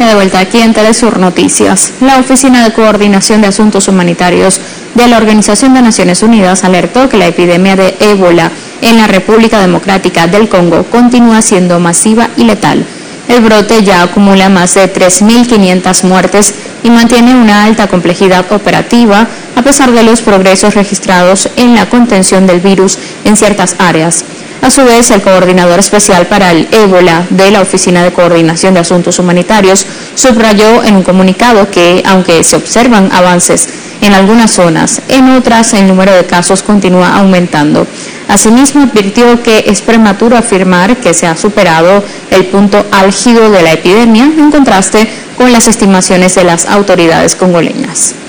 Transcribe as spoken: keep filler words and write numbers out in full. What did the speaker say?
de vuelta aquí en Telesur Noticias. La Oficina de Coordinación de Asuntos Humanitarios de la Organización de Naciones Unidas alertó que la epidemia de ébola en la República Democrática del Congo continúa siendo masiva y letal. El brote ya acumula más de tres mil quinientas muertes y mantiene una alta complejidad operativa a pesar de los progresos registrados en la contención del virus en ciertas áreas. A su vez, el coordinador especial para el ébola de la Oficina de Coordinación de Asuntos Humanitarios subrayó en un comunicado que, aunque se observan avances en algunas zonas, en otras el número de casos continúa aumentando. Asimismo, advirtió que es prematuro afirmar que se ha superado el punto álgido de la epidemia, en contraste con las estimaciones de las autoridades congoleñas.